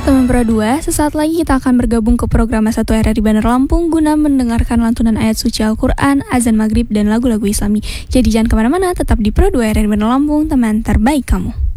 Teman Pro 2, sesaat lagi kita akan bergabung ke program Satu RRI Bandar Lampung guna mendengarkan lantunan ayat suci Al-Quran, azan maghrib, dan lagu-lagu islami. Jadi jangan kemana-mana, tetap di Pro 2 RRI Bandar Lampung, teman terbaik kamu.